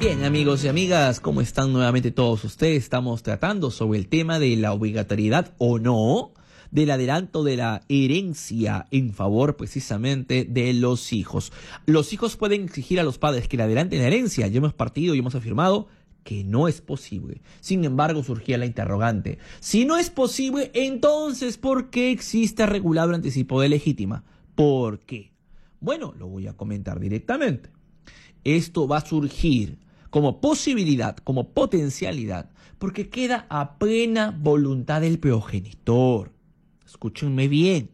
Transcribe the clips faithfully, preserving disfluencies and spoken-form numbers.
Bien, amigos y amigas, ¿cómo están nuevamente todos ustedes? Estamos tratando sobre el tema de la obligatoriedad o no del adelanto de la herencia en favor precisamente de los hijos. Los hijos pueden exigir a los padres que le adelanten la herencia. Ya hemos partido y hemos afirmado que no es posible. Sin embargo, surgía la interrogante. Si no es posible, entonces, ¿por qué existe regulado el anticipo de legítima? ¿Por qué? Bueno, lo voy a comentar directamente. Esto va a surgir como posibilidad, como potencialidad, porque queda a plena voluntad del progenitor. Escúchenme bien.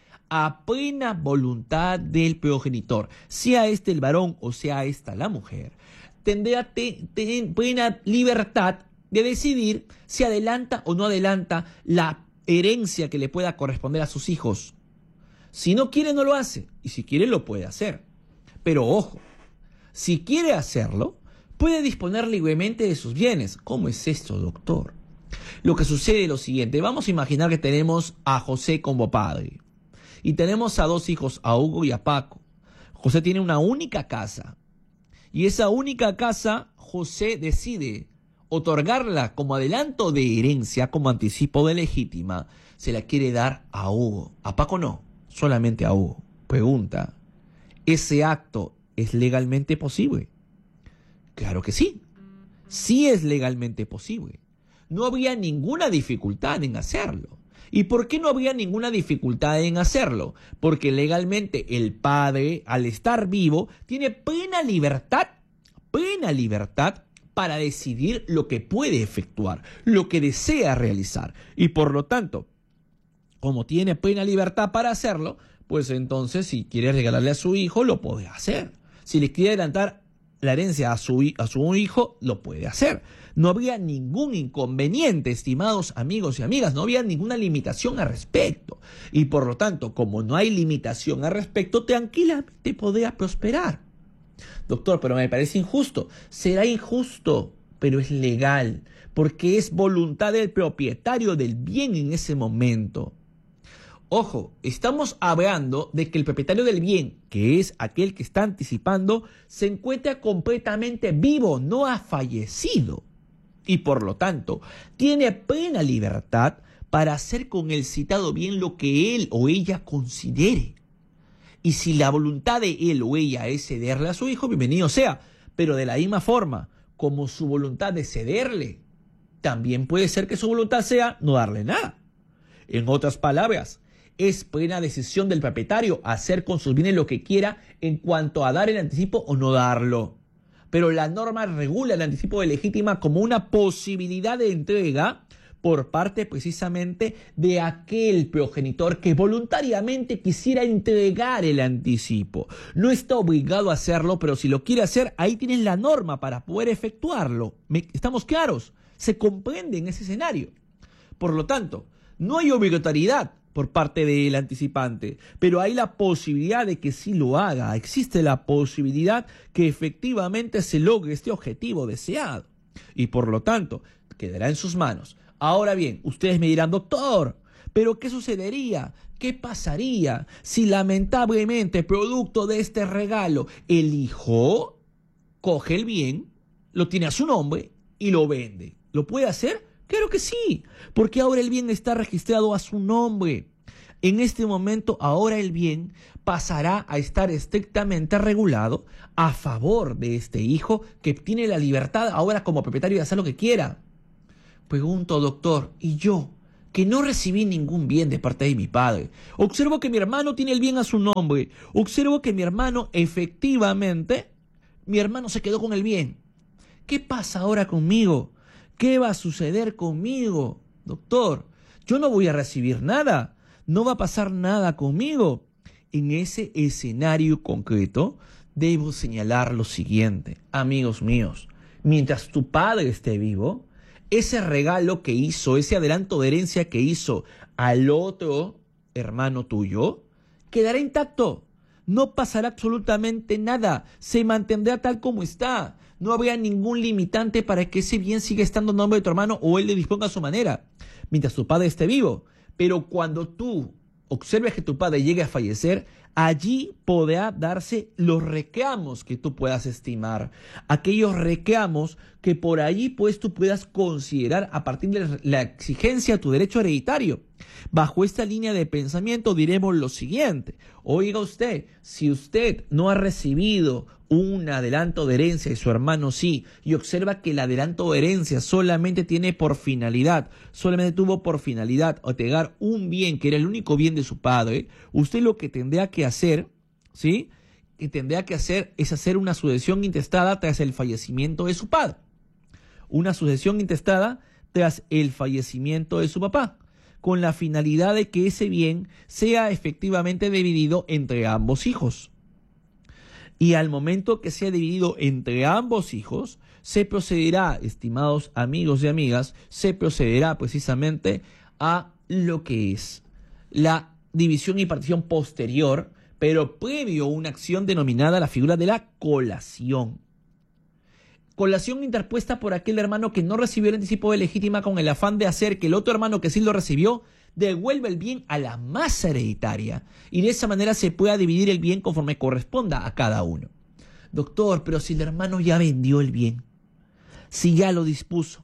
A plena voluntad del progenitor, sea este el varón o sea esta la mujer, tendrá te, te, plena libertad de decidir si adelanta o no adelanta la herencia que le pueda corresponder a sus hijos. Si no quiere, no lo hace, y si quiere, lo puede hacer. Pero ojo, si quiere hacerlo, puede disponer libremente de sus bienes. ¿Cómo es esto, doctor? Lo que sucede es lo siguiente. Vamos a imaginar que tenemos a José como padre. Y tenemos a dos hijos, a Hugo y a Paco. José tiene una única casa. Y esa única casa, José decide otorgarla como adelanto de herencia, como anticipo de legítima. Se la quiere dar a Hugo. A Paco no, solamente a Hugo. Pregunta, ¿ese acto es legalmente posible? Claro que sí. Sí es legalmente posible. No habría ninguna dificultad en hacerlo. ¿Y por qué no habría ninguna dificultad en hacerlo? Porque legalmente el padre, al estar vivo, tiene plena libertad, plena libertad para decidir lo que puede efectuar, lo que desea realizar. Y por lo tanto, como tiene plena libertad para hacerlo, pues entonces si quiere regalarle a su hijo, lo puede hacer. Si le quiere adelantar la herencia a su, a su hijo, lo puede hacer. No habría ningún inconveniente, estimados amigos y amigas, no había ninguna limitación al respecto. Y por lo tanto, como no hay limitación al respecto, tranquilamente podría prosperar. Doctor, pero me parece injusto. Será injusto, pero es legal, porque es voluntad del propietario del bien en ese momento. Ojo, estamos hablando de que el propietario del bien, que es aquel que está anticipando, se encuentra completamente vivo, no ha fallecido. Y por lo tanto, tiene plena libertad para hacer con el citado bien lo que él o ella considere. Y si la voluntad de él o ella es cederle a su hijo, bienvenido sea. Pero de la misma forma, como su voluntad de cederle, también puede ser que su voluntad sea no darle nada. En otras palabras, es plena decisión del propietario hacer con sus bienes lo que quiera en cuanto a dar el anticipo o no darlo. Pero la norma regula el anticipo de legítima como una posibilidad de entrega por parte precisamente de aquel progenitor que voluntariamente quisiera entregar el anticipo. No está obligado a hacerlo, pero si lo quiere hacer, ahí tienes la norma para poder efectuarlo. ¿Estamos claros? Se comprende en ese escenario. Por lo tanto, no hay obligatoriedad por parte del anticipante, pero hay la posibilidad de que sí lo haga. Existe la posibilidad que efectivamente se logre este objetivo deseado y por lo tanto quedará en sus manos. Ahora bien, ustedes me dirán, doctor, ¿pero qué sucedería? ¿Qué pasaría si lamentablemente, producto de este regalo, el hijo coge el bien, lo tiene a su nombre y lo vende? ¿Lo puede hacer? Claro que sí, porque ahora el bien está registrado a su nombre. En este momento, ahora el bien pasará a estar estrictamente regulado a favor de este hijo que tiene la libertad ahora como propietario de hacer lo que quiera. Pregunto, doctor, ¿y yo, que no recibí ningún bien de parte de mi padre? Observo que mi hermano tiene el bien a su nombre. Observo que mi hermano, efectivamente, mi hermano se quedó con el bien. ¿Qué pasa ahora conmigo? ¿Qué va a suceder conmigo? Doctor, yo no voy a recibir nada. No va a pasar nada conmigo. En ese escenario concreto, debo señalar lo siguiente. Amigos míos, mientras tu padre esté vivo, ese regalo que hizo, ese adelanto de herencia que hizo al otro hermano tuyo, quedará intacto. No pasará absolutamente nada. Se mantendrá tal como está. No habría ningún limitante para que ese bien siga estando en nombre de tu hermano o él le disponga a su manera, mientras tu padre esté vivo. Pero cuando tú observes que tu padre llegue a fallecer, allí podrá darse los reclamos que tú puedas estimar, aquellos reclamos que por allí pues tú puedas considerar a partir de la exigencia de tu derecho hereditario. Bajo esta línea de pensamiento diremos lo siguiente: oiga usted, si usted no ha recibido un adelanto de herencia y su hermano sí, y observa que el adelanto de herencia solamente tiene por finalidad, solamente tuvo por finalidad otorgar un bien que era el único bien de su padre, usted lo que tendría que hacer, ¿sí? Que tendría que hacer es hacer una sucesión intestada tras el fallecimiento de su padre. Una sucesión intestada tras el fallecimiento de su papá, con la finalidad de que ese bien sea efectivamente dividido entre ambos hijos. Y al momento que sea dividido entre ambos hijos, se procederá, estimados amigos y amigas, se procederá precisamente a lo que es la división y partición posterior, pero previo a una acción denominada la figura de la colación. Colación interpuesta por aquel hermano que no recibió el anticipo de legítima con el afán de hacer que el otro hermano que sí lo recibió devuelva el bien a la masa hereditaria y de esa manera se pueda dividir el bien conforme corresponda a cada uno. Doctor, pero si el hermano ya vendió el bien, si ya lo dispuso,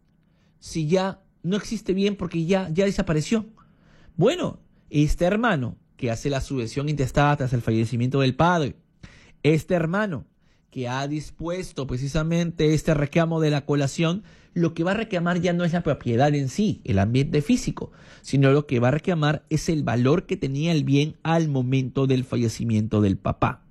si ya no existe bien porque ya, ya desapareció. Bueno, este hermano que hace la sucesión intestada tras el fallecimiento del padre, este hermano que ha dispuesto precisamente este reclamo de la colación, lo que va a reclamar ya no es la propiedad en sí, el ambiente físico, sino lo que va a reclamar es el valor que tenía el bien al momento del fallecimiento del papá.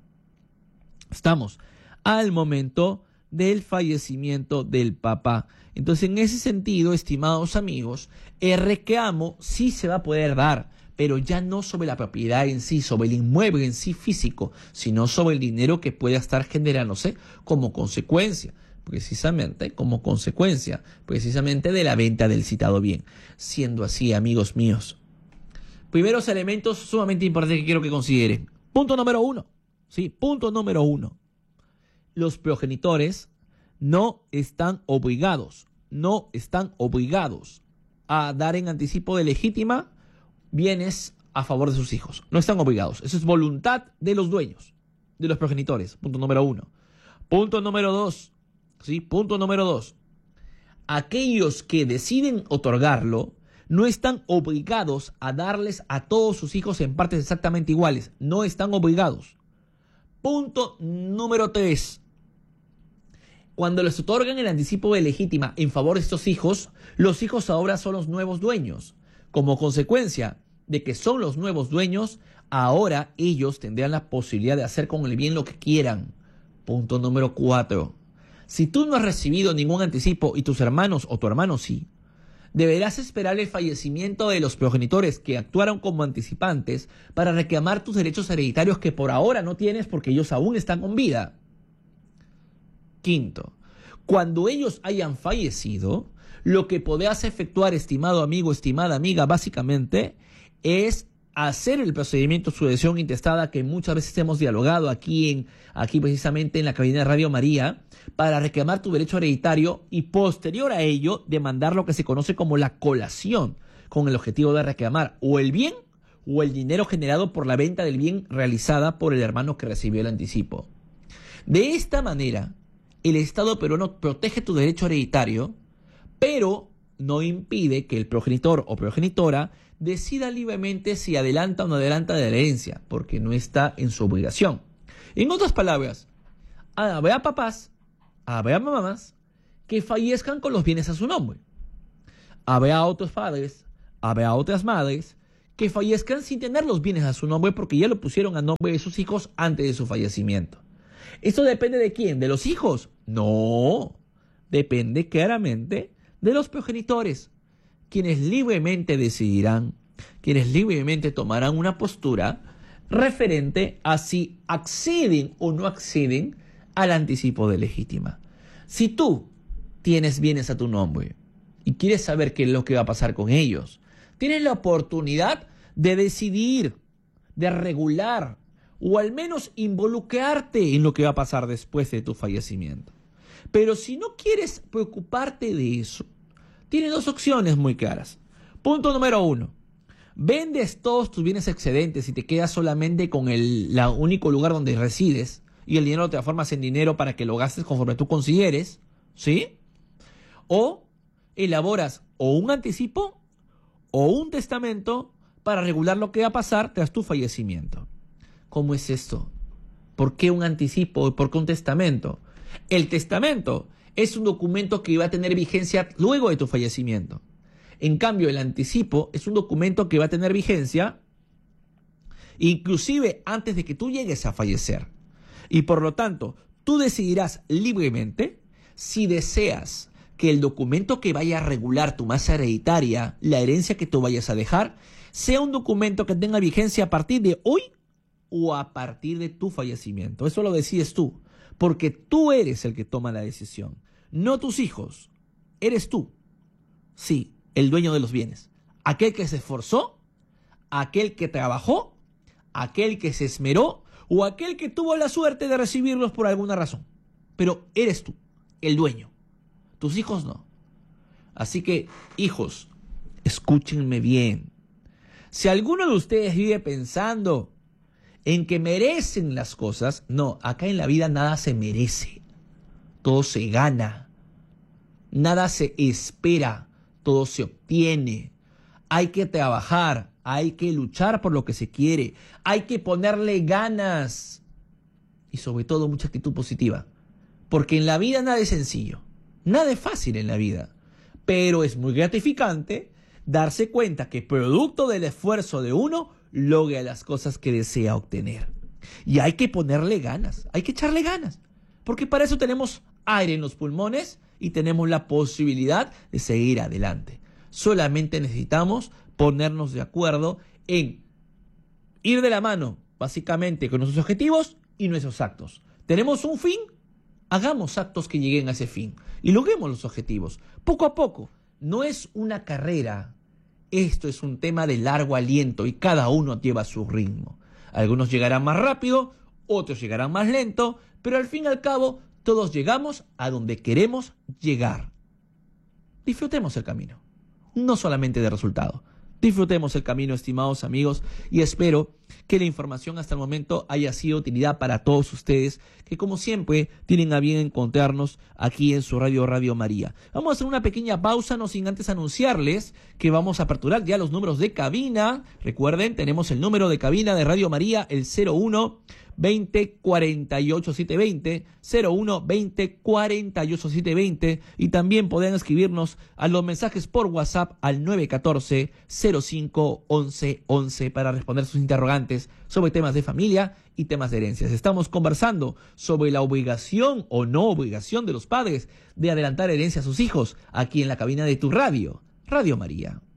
Estamos al momento del fallecimiento del papá. Entonces, en ese sentido, estimados amigos, el reclamo sí se va a poder dar, pero ya no sobre la propiedad en sí, sobre el inmueble en sí físico, sino sobre el dinero que pueda estar generándose como consecuencia, precisamente como consecuencia, precisamente de la venta del citado bien. Siendo así, amigos míos, primeros elementos sumamente importantes que quiero que consideren. Punto número uno, sí, punto número uno. Los progenitores no están obligados, no están obligados a dar en anticipo de legítima bienes a favor de sus hijos. No están obligados. Eso es voluntad de los dueños, de los progenitores. Punto número uno. Punto número dos. ¿Sí? Punto número dos. Aquellos que deciden otorgarlo no están obligados a darles a todos sus hijos en partes exactamente iguales. No están obligados. Punto número tres. Cuando les otorgan el anticipo de legítima en favor de estos hijos, los hijos ahora son los nuevos dueños. Como consecuencia de que son los nuevos dueños, ahora ellos tendrán la posibilidad de hacer con el bien lo que quieran. Punto número cuatro. Si tú no has recibido ningún anticipo y tus hermanos o tu hermano sí, deberás esperar el fallecimiento de los progenitores que actuaron como anticipantes para reclamar tus derechos hereditarios que por ahora no tienes porque ellos aún están con vida. Quinto, cuando ellos hayan fallecido, lo que podrás efectuar, estimado amigo, estimada amiga, básicamente es hacer el procedimiento de sucesión intestada que muchas veces hemos dialogado aquí, en, aquí precisamente en la cabina de Radio María, para reclamar tu derecho hereditario y posterior a ello demandar lo que se conoce como la colación, con el objetivo de reclamar o el bien o el dinero generado por la venta del bien realizada por el hermano que recibió el anticipo. De esta manera, el Estado peruano protege tu derecho hereditario, pero no impide que el progenitor o progenitora decida libremente si adelanta o no adelanta de la herencia, porque no está en su obligación. En otras palabras, habrá papás, habrá mamás que fallezcan con los bienes a su nombre. Habrá otros padres, habrá otras madres que fallezcan sin tener los bienes a su nombre porque ya lo pusieron a nombre de sus hijos antes de su fallecimiento. ¿Esto depende de quién? ¿De los hijos? No, depende claramente de los progenitores, quienes libremente decidirán, quienes libremente tomarán una postura referente a si acceden o no acceden al anticipo de legítima. Si tú tienes bienes a tu nombre y quieres saber qué es lo que va a pasar con ellos, tienes la oportunidad de decidir, de regular o al menos involucrarte en lo que va a pasar después de tu fallecimiento. Pero si no quieres preocuparte de eso, tienes dos opciones muy claras. Punto número uno. vendes todos tus bienes excedentes y te quedas solamente con el la único lugar donde resides y el dinero lo transformas en dinero para que lo gastes conforme tú consideres, ¿sí? O elaboras o un anticipo o un testamento para regular lo que va a pasar tras tu fallecimiento. ¿Cómo es esto? ¿Por qué un anticipo y por qué un testamento? El testamento es un documento que va a tener vigencia luego de tu fallecimiento. En cambio, el anticipo es un documento que va a tener vigencia inclusive antes de que tú llegues a fallecer. Y por lo tanto, tú decidirás libremente si deseas que el documento que vaya a regular tu masa hereditaria, la herencia que tú vayas a dejar, sea un documento que tenga vigencia a partir de hoy o a partir de tu fallecimiento. Eso lo decides tú, porque tú eres el que toma la decisión, no tus hijos. Eres tú, sí, el dueño de los bienes. Aquel que se esforzó, aquel que trabajó, aquel que se esmeró o aquel que tuvo la suerte de recibirlos por alguna razón. Pero eres tú, el dueño. Tus hijos no. Así que, hijos, escúchenme bien. Si alguno de ustedes vive pensando en que merecen las cosas, no, acá en la vida nada se merece. Todo se gana. Nada se espera. Todo se obtiene. Hay que trabajar. Hay que luchar por lo que se quiere. Hay que ponerle ganas. Y sobre todo mucha actitud positiva. Porque en la vida nada es sencillo. Nada es fácil en la vida. Pero es muy gratificante darse cuenta que producto del esfuerzo de uno logra las cosas que desea obtener. Y hay que ponerle ganas. Hay que echarle ganas. Porque para eso tenemos aire en los pulmones y tenemos la posibilidad de seguir adelante. Solamente necesitamos ponernos de acuerdo en ir de la mano, básicamente, con nuestros objetivos y nuestros actos. ¿Tenemos un fin? Hagamos actos que lleguen a ese fin y logremos los objetivos. Poco a poco. No es una carrera. Esto es un tema de largo aliento y cada uno lleva su ritmo. Algunos llegarán más rápido, otros llegarán más lento, pero al fin y al cabo todos llegamos a donde queremos llegar. Disfrutemos el camino, no solamente de resultado. Disfrutemos el camino, estimados amigos, y espero que la información hasta el momento haya sido de utilidad para todos ustedes, que como siempre tienen a bien encontrarnos aquí en su radio Radio María. Vamos a hacer una pequeña pausa, no sin antes anunciarles que vamos a aperturar ya los números de cabina. Recuerden, tenemos el número de cabina de Radio María, el cero uno veinte cuarenta y ocho setecientos veinte, cero uno veinte cuarenta y ocho setecientos veinte, y también pueden escribirnos a los mensajes por WhatsApp al nueve uno cuatro cero cinco once once para responder sus interrogantes sobre temas de familia y temas de herencias. Estamos conversando sobre la obligación o no obligación de los padres de adelantar herencia a sus hijos aquí en la cabina de tu radio, Radio María.